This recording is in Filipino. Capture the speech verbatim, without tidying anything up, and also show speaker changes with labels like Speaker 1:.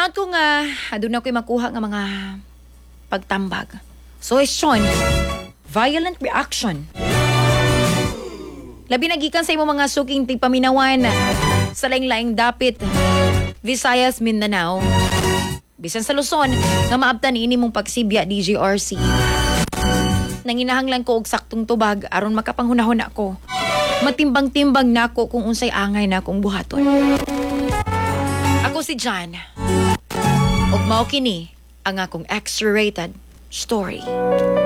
Speaker 1: Nabuhat ko nga, adun ako'y makuha nga mga pagtambag. So, Sean, violent reaction. Labi nagikan sa imo mga suking tigpaminawan sa laing-laing dapit, Visayas, Mindanao. Bisan sa Luzon, nga maabtan ini mong pagsibya D J R C. Nanginahanglan ko og saktong tubag aron makapanghunahon ako. Matimbang-timbang nako kung unsay angay na akong buhaton. Ako si John. Ug mao kini ang akong X-rated story.